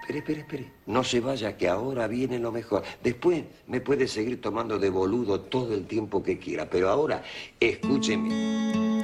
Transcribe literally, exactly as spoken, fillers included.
Espere, espere, espere. No se vaya, que ahora viene lo mejor. Después me puede seguir tomando de boludo todo el tiempo que quiera, pero ahora escúcheme.